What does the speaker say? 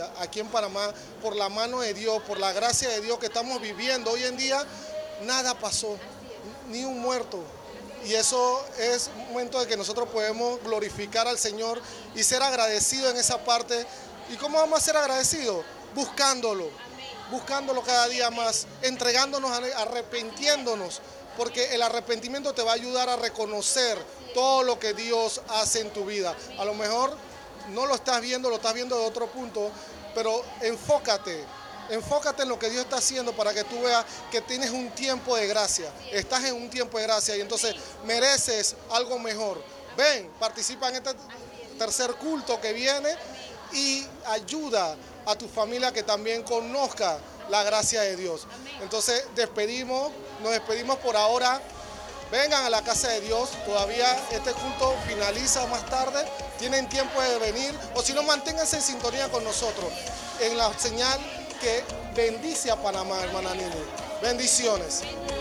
aquí en Panamá, por la mano de Dios, por la gracia de Dios que estamos viviendo hoy en día, nada pasó, ni un muerto. Y eso es un momento de que nosotros podemos glorificar al Señor y ser agradecidos en esa parte. ¿Y cómo vamos a ser agradecidos? Buscándolo cada día más, entregándonos, arrepintiéndonos, porque el arrepentimiento te va a ayudar a reconocer todo lo que Dios hace en tu vida. A lo mejor no lo estás viendo de otro punto, pero enfócate en lo que Dios está haciendo para que tú veas que tienes un tiempo de gracia, estás en un tiempo de gracia y entonces mereces algo mejor. Ven, participa en este tercer culto que viene y ayuda a tu familia que también conozca la gracia de Dios. Entonces nos despedimos por ahora. Vengan a la casa de Dios, todavía este culto finaliza más tarde, tienen tiempo de venir, o si no, manténganse en sintonía con nosotros, en la señal que bendice a Panamá, hermana Nini. Bendiciones.